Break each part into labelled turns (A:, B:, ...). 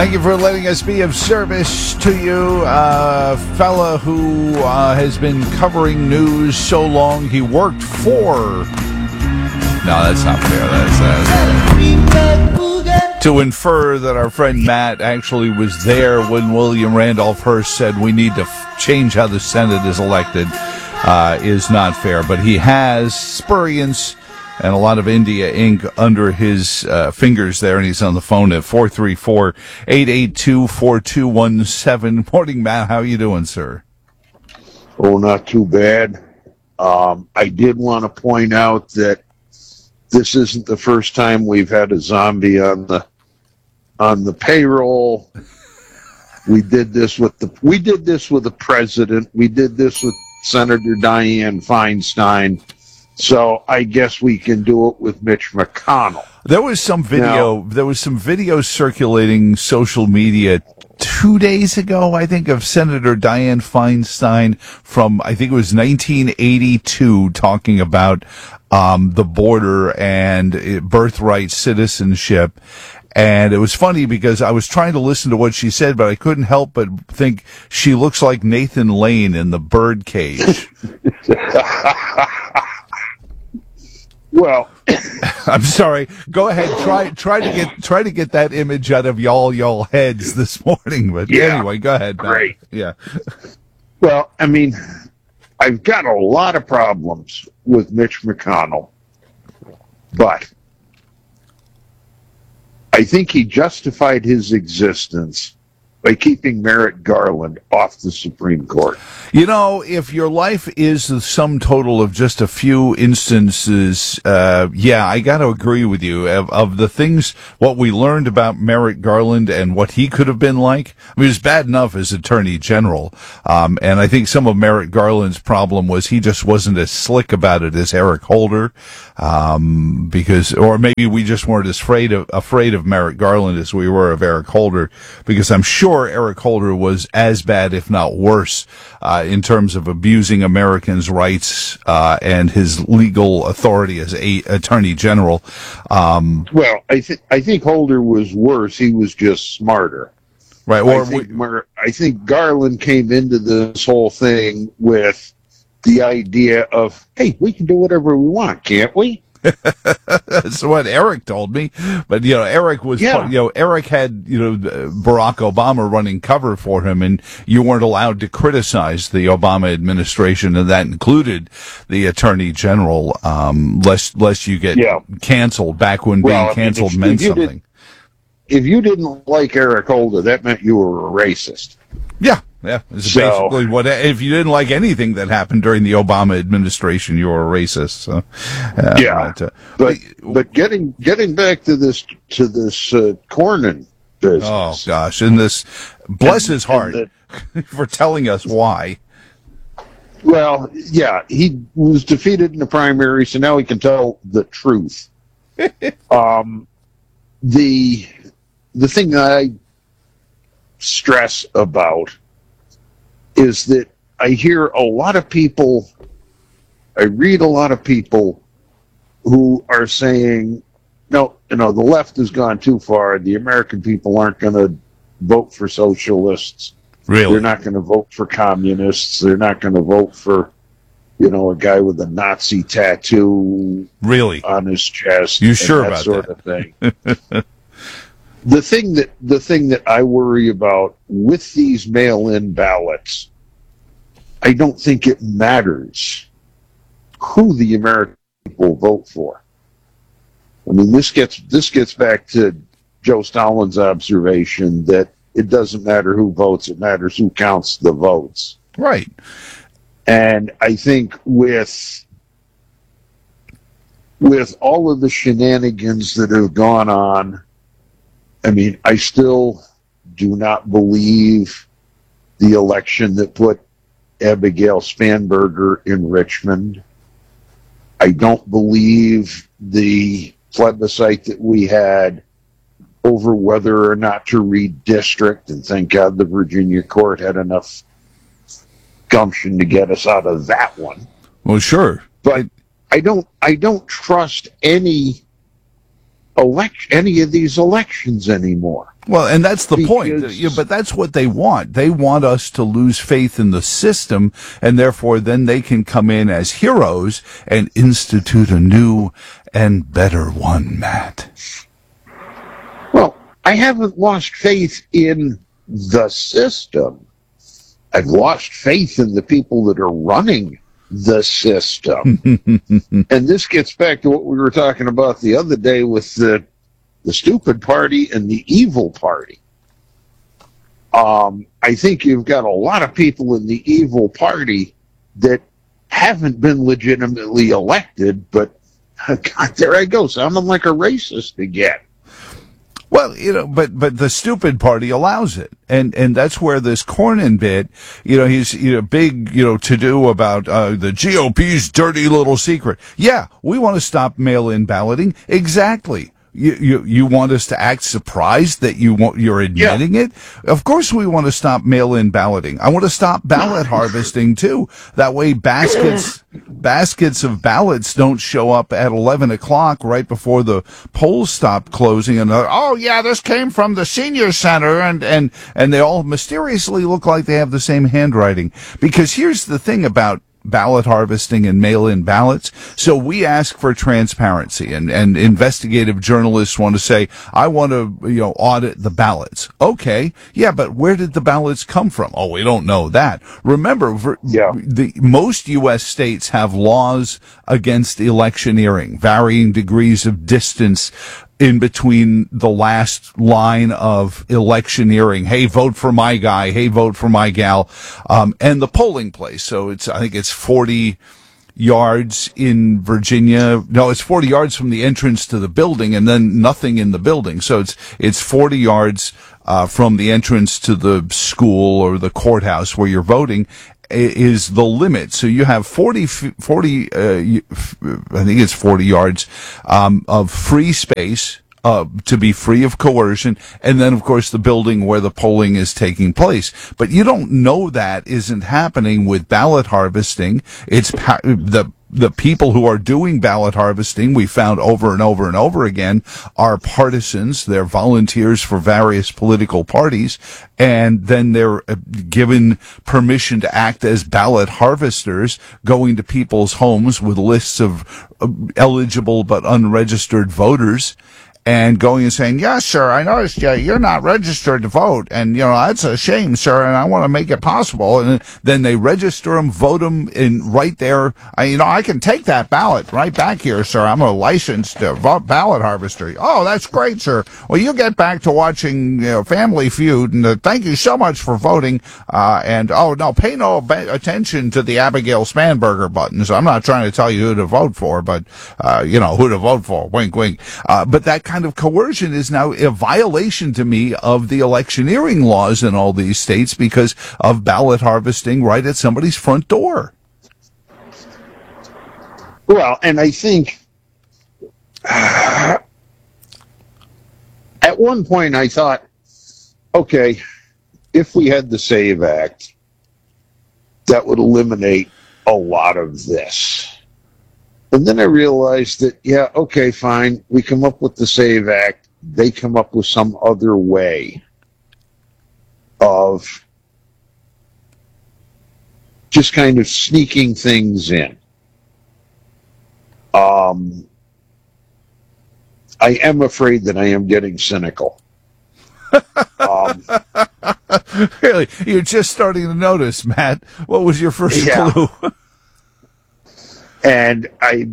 A: Thank you for letting us be of service to you. A fella who has been covering news so long he worked for... No, that's not fair. That's to infer that our friend Matt actually was there when William Randolph Hearst said we need to change how the Senate is elected is not fair. But he has experience and a lot of India ink under his fingers there, and he's on the phone at 434-882-4217. Morning, Matt. How are you doing, sir?
B: Oh, not too bad. I did want to point out that this isn't the first time we've had a zombie on the payroll. We did this with the president. We did this with Senator Dianne Feinstein. So I guess we can do it with Mitch McConnell.
A: There was some video circulating social media 2 days ago, I think, of Senator Dianne Feinstein from, I think it was 1982, talking about the border and birthright citizenship. And it was funny because I was trying to listen to what she said, but I couldn't help but think she looks like Nathan Lane in The Birdcage.
B: Well,
A: I'm sorry. Go ahead. Try to get that image out of y'all heads this morning. But anyway, go ahead.
B: Great.
A: Yeah.
B: Well, I mean, I've got a lot of problems with Mitch McConnell, but I think he justified his existence by keeping Merrick Garland off the Supreme Court.
A: You know, if your life is the sum total of just a few instances, I got to agree with you. Of the things, what we learned about Merrick Garland and what he could have been like, I mean, it was bad enough as Attorney General. And I think some of Merrick Garland's problem was he just wasn't as slick about it as Eric Holder. Or maybe we just weren't as afraid of Merrick Garland as we were of Eric Holder, because I'm sure Eric Holder was as bad, if not worse, in terms of abusing Americans' rights and his legal authority as Attorney General.
B: Well, I think Holder was worse. He was just smarter.
A: Right.
B: I think Garland came into this whole thing with the idea of, hey, we can do whatever we want, can't we?
A: That's what Eric told me. But, Eric was, Eric had, Barack Obama running cover for him, and you weren't allowed to criticize the Obama administration, and that included the Attorney General, lest you get canceled back when being canceled meant something.
B: If you didn't like Eric Holder, that meant you were a racist.
A: Yeah. It's basically what, if you didn't like anything that happened during the Obama administration, you were a racist. So,
B: but getting back to this Cornyn business.
A: Oh gosh, and this, bless his heart for telling us why.
B: Well, yeah, he was defeated in the primary, so now he can tell the truth. The thing that I stress about is that I hear a lot of people, I read a lot of people who are saying, no, the left has gone too far. The American people aren't going to vote for socialists.
A: Really?
B: They're not going to vote for communists. They're not going to vote for, a guy with a Nazi tattoo on his chest.
A: You sure about
B: that? Sort of thing. The thing that I worry about with these mail-in ballots, I don't think it matters who the American people vote for. I mean, this gets back to Joe Stalin's observation that it doesn't matter who votes; it matters who counts the votes.
A: Right.
B: And I think with all of the shenanigans that have gone on, I mean, I still do not believe the election that put Abigail Spanberger in Richmond. I don't believe the plebiscite that we had over whether or not to redistrict, and thank God the Virginia court had enough gumption to get us out of that one.
A: Well, sure.
B: But I don't trust any any of these elections anymore.
A: Well, and that's the point.
B: Because-
A: But that's what they want. They want us to lose faith in the system, and therefore then they can come in as heroes and institute a new and better one, Matt.
B: Well, I haven't lost faith in the system. I've lost faith in the people that are running the system. And this gets back to what we were talking about the other day with the stupid party and the evil party. I think you've got a lot of people in the evil party that haven't been legitimately elected, but God, there I go, sounding like a racist again.
A: Well, but the stupid party allows it. And that's where this Cornyn bit, he's, big, to do about, the GOP's dirty little secret. Yeah, we want to stop mail-in balloting. Exactly. You want us to act surprised that you're admitting it? Of course we want to stop mail-in balloting. I want to stop ballot harvesting too. That way baskets of ballots don't show up at 11 o'clock right before the polls stop closing and oh yeah, this came from the senior center and they all mysteriously look like they have the same handwriting. Because here's the thing about ballot harvesting and mail-in ballots. So we ask for transparency and investigative journalists want to say, I want to, audit the ballots. Okay. Yeah. But where did the ballots come from? Oh, we don't know that. Remember, most U.S. states have laws against electioneering, varying degrees of distance in between the last line of electioneering. Hey, vote for my guy. Hey, vote for my gal. And the polling place. So I think it's 40 yards in Virginia. No, it's 40 yards from the entrance to the building and then nothing in the building. So it's 40 yards, from the entrance to the school or the courthouse where you're voting is the limit. So you have 40, I think it's 40 yards, of free space, to be free of coercion. And then, of course, the building where the polling is taking place. But you don't know that isn't happening with ballot harvesting. It's the people who are doing ballot harvesting, we found over and over and over again, are partisans. They're volunteers for various political parties, and then they're given permission to act as ballot harvesters, going to people's homes with lists of eligible but unregistered voters, and going and saying, yes, sir, I noticed you're not registered to vote. And, that's a shame, sir, and I want to make it possible. And then they register them, vote them in right there. I can take that ballot right back here, sir. I'm a licensed ballot harvester. Oh, that's great, sir. Well, you get back to watching Family Feud, and thank you so much for voting. And, oh, no, pay no attention to the Abigail Spanberger buttons. I'm not trying to tell you who to vote for, but, who to vote for. Wink, wink. But that kind of coercion is now a violation to me of the electioneering laws in all these states because of ballot harvesting right at somebody's front door.
B: Well, and I think at one point I thought, okay, if we had the SAVE Act, that would eliminate a lot of this. And then I realized that, yeah, okay, fine. We come up with the SAVE Act. They come up with some other way of just kind of sneaking things in. I am afraid that I am getting cynical.
A: Really? You're just starting to notice, Matt. What was your first clue?
B: And I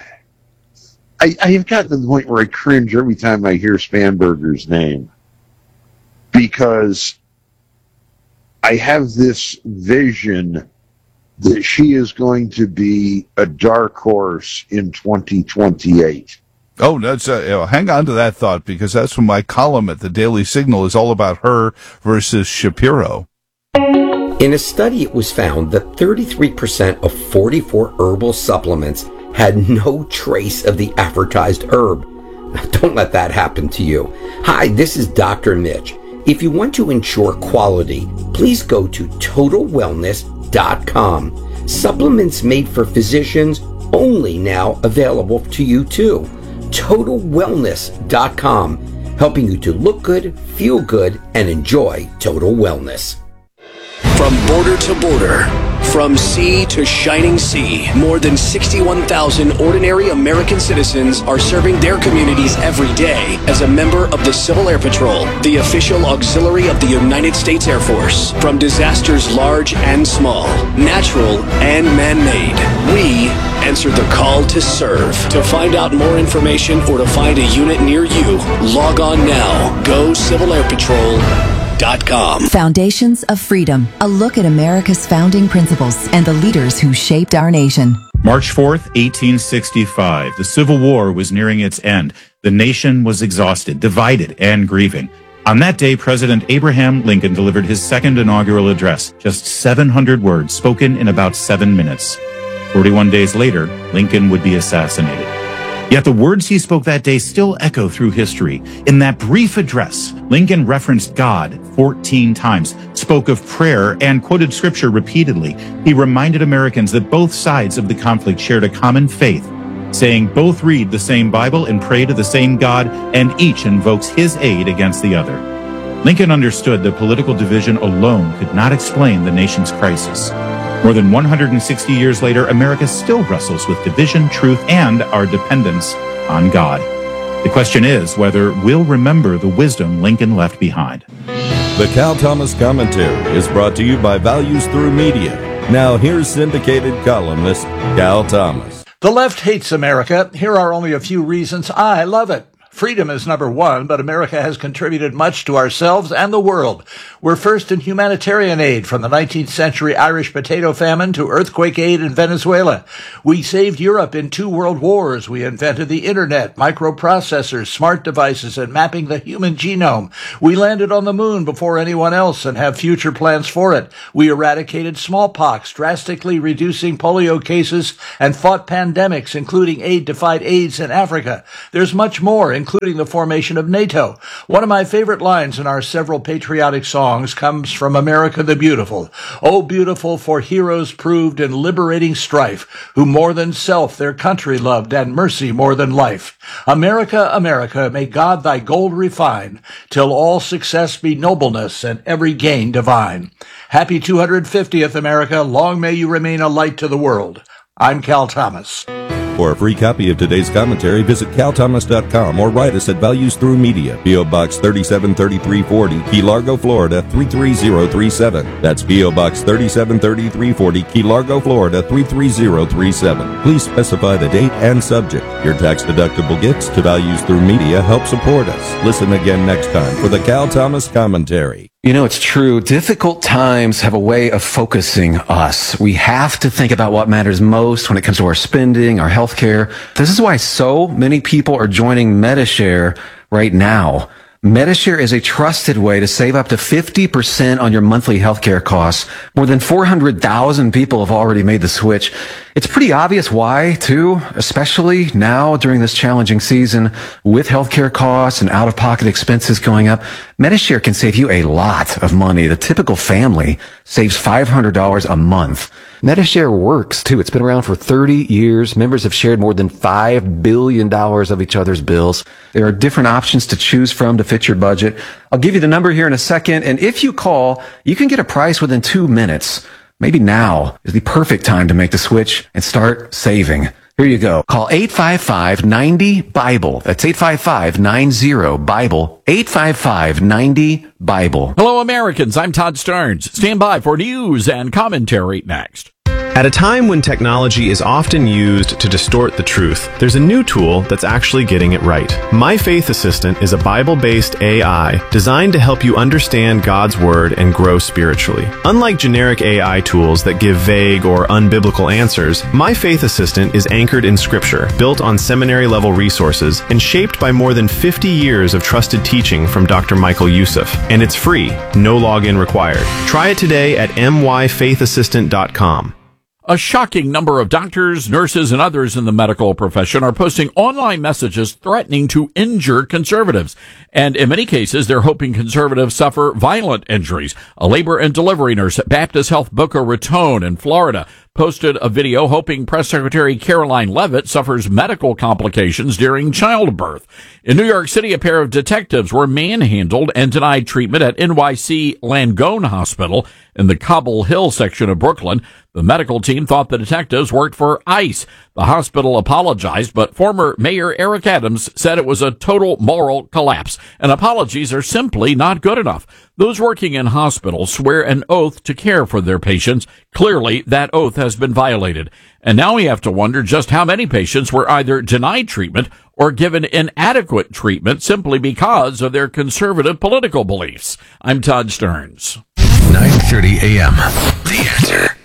B: have gotten to the point where I cringe every time I hear Spanberger's name because I have this vision that she is going to be a dark horse in 2028.
A: Oh, that's hang on to that thought because that's when my column at the Daily Signal is all about her versus Shapiro.
C: In a study, it was found that 33% of 44 herbal supplements had no trace of the advertised herb. Now, don't let that happen to you. Hi, this is Dr. Mitch. If you want to ensure quality, please go to TotalWellness.com. Supplements made for physicians only now available to you too. TotalWellness.com, helping you to look good, feel good, and enjoy total wellness.
D: From border to border, from sea to shining sea, more than 61,000 ordinary American citizens are serving their communities every day as a member of the Civil Air Patrol, the official auxiliary of the United States Air Force. From disasters large and small, natural and man-made, we answer the call to serve. To find out more information or to find a unit near you, log on now. GoCivilAirPatrol.com.
E: Foundations of Freedom, a look at America's founding principles and the leaders who shaped our nation.
F: March 4th, 1865. The Civil War was nearing its end. The nation was exhausted, divided, and grieving. On that day, President Abraham Lincoln delivered his second inaugural address, just 700 words spoken in about 7 minutes. 41 days later, Lincoln would be assassinated. Yet the words he spoke that day still echo through history. In that brief address, Lincoln referenced God 14 times, spoke of prayer, and quoted scripture repeatedly. He reminded Americans that both sides of the conflict shared a common faith, saying both read the same Bible and pray to the same God, and each invokes his aid against the other. Lincoln understood that political division alone could not explain the nation's crisis. More than 160 years later, America still wrestles with division, truth, and our dependence on God. The question is whether we'll remember the wisdom Lincoln left behind.
G: The Cal Thomas Commentary is brought to you by Values Through Media. Now here's syndicated columnist Cal Thomas.
H: The left hates America. Here are only a few reasons I love it. Freedom is number one, but America has contributed much to ourselves and the world. We're first in humanitarian aid, from the 19th century Irish potato famine to earthquake aid in Venezuela. We saved Europe in 2 world wars. We invented the internet, microprocessors, smart devices, and mapping the human genome. We landed on the moon before anyone else and have future plans for it. We eradicated smallpox, drastically reducing polio cases, and fought pandemics, including aid to fight AIDS in Africa. There's much more, including the formation of NATO. One of my favorite lines in our several patriotic songs comes from America the Beautiful. Oh, beautiful for heroes proved in liberating strife, who more than self their country loved and mercy more than life. America, America, may God thy gold refine, till all success be nobleness and every gain divine. Happy 250th, America. Long may you remain a light to the world. I'm Cal Thomas.
G: For a free copy of today's commentary, visit calthomas.com or write us at Values Through Media, P.O. Box 373340, Key Largo, Florida 33037. That's P.O. Box 373340, Key Largo, Florida 33037. Please specify the date and subject. Your tax-deductible gifts to Values Through Media help support us. Listen again next time for the Cal Thomas Commentary.
I: You know, it's true. Difficult times have a way of focusing us. We have to think about what matters most when it comes to our spending, our health care. This is why so many people are joining Medi-Share right now. Medi-Share is a trusted way to save up to 50% on your monthly healthcare costs. More than 400,000 people have already made the switch. It's pretty obvious why, too, especially now during this challenging season with healthcare costs and out-of-pocket expenses going up. Medi-Share can save you a lot of money. The typical family saves $500 a month. Medi-Share works, too. It's been around for 30 years. Members have shared more than $5 billion of each other's bills. There are different options to choose from to fit your budget. I'll give you the number here in a second, and if you call, you can get a price within 2 minutes. Maybe now is the perfect time to make the switch and start saving. Here you go. Call 855-90-BIBLE. That's 855-90-BIBLE. 855-90-BIBLE.
J: Hello, Americans. I'm Todd Starnes. Stand by for news and commentary next.
K: At a time when technology is often used to distort the truth, there's a new tool that's actually getting it right. My Faith Assistant is a Bible-based AI designed to help you understand God's Word and grow spiritually. Unlike generic AI tools that give vague or unbiblical answers, My Faith Assistant is anchored in Scripture, built on seminary-level resources, and shaped by more than 50 years of trusted teaching from Dr. Michael Youssef. And it's free, no login required. Try it today at myfaithassistant.com.
J: A shocking number of doctors, nurses, and others in the medical profession are posting online messages threatening to injure conservatives. And in many cases, they're hoping conservatives suffer violent injuries. A labor and delivery nurse at Baptist Health Boca Raton in Florida posted a video hoping Press Secretary Caroline Leavitt suffers medical complications during childbirth. In New York City, a pair of detectives were manhandled and denied treatment at NYC Langone Hospital in the Cobble Hill section of Brooklyn. The medical team thought the detectives worked for ICE. The hospital apologized, but former Mayor Eric Adams said it was a total moral collapse, and apologies are simply not good enough. Those working in hospitals swear an oath to care for their patients. Clearly, that oath has been violated. And now we have to wonder just how many patients were either denied treatment or given inadequate treatment simply because of their conservative political beliefs. I'm Todd Stearns.
L: 9:30 a.m. The Answer.